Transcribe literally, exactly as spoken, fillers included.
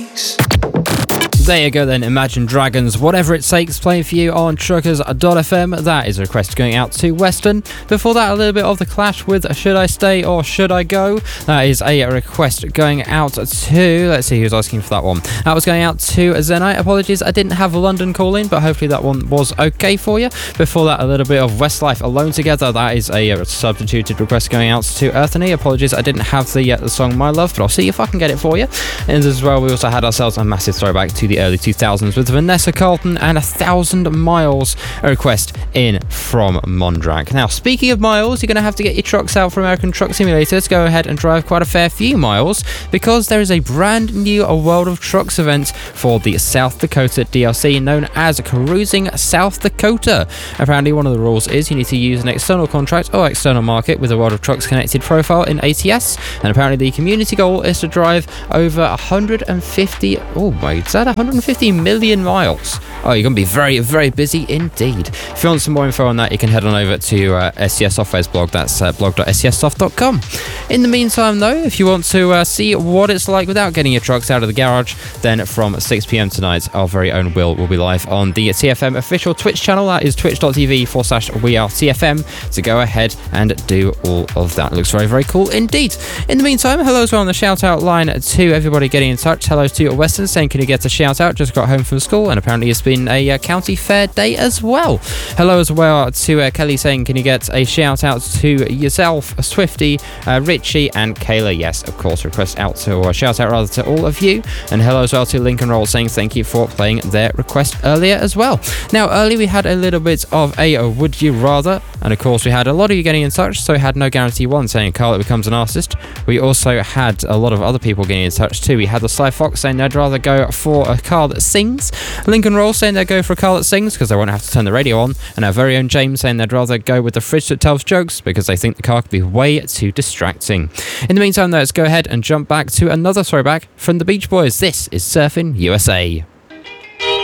takes. There you go then, Imagine Dragons, Whatever It Takes, playing for you on truckers dot f m. That is a request going out to Western. Before that, a little bit of The Clash with Should I Stay or Should I Go? That is a request going out to, let's see who's asking for that one. That was going out to Zenite. Apologies, I didn't have London call in, but hopefully that one was okay for you. Before that, a little bit of Westlife, Alone Together. That is a substituted request going out to Earthany. Apologies, I didn't have the, uh, the song My Love, but I'll see if I can get it for you. And as well, we also had ourselves a massive throwback to the early two thousands with Vanessa Carlton and A Thousand Miles, a request in from Mondrak. Now, speaking of miles, you're going to have to get your trucks out for American Truck Simulator to go ahead and drive quite a fair few miles, because there is a brand new World of Trucks event for the South Dakota D L C known as Cruising South Dakota. Apparently, one of the rules is you need to use an external contract or external market with a World of Trucks connected profile in A T S, and apparently the community goal is to drive over one hundred fifty, oh wait, is that one hundred fifty million miles? Oh, you're going to be very, very busy indeed. If you want some more info on that, you can head on over to uh, S C S Software's blog. That's uh, blog dot s c s soft dot com. In the meantime, though, if you want to uh, see what it's like without getting your trucks out of the garage, then from six p m tonight, our very own Will will be live on the T F M official Twitch channel. That is twitch dot t v forward slash we are T F M, to go ahead and do all of that. It looks very, very cool indeed. In the meantime, hello as well on the shout out line to everybody getting in touch. Hello to Weston saying, can you get a shout out? Just got home from school, and apparently it's been a uh, county fair day as well. Hello as well to uh, Kelly saying, can you get a shout out to yourself, Swifty, uh, Richie, and Kayla? Yes, of course, request out to, or shout out rather, to all of you. And hello as well to Lincoln Roll saying thank you for playing their request earlier as well. Now, early we had a little bit of a, a would you rather, and of course we had a lot of you getting in touch, so we had No Guarantee One saying Carl becomes an artist. We also had a lot of other people getting in touch too. We had the Sly Fox saying they'd rather go for a car that sings. Lincoln Roll saying they'd go for a car that sings because they won't have to turn the radio on. And our very own James saying they'd rather go with the fridge that tells jokes because they think the car could be way too distracting. In the meantime, though, let's go ahead and jump back to another throwback from the Beach Boys. This is Surfing U S A.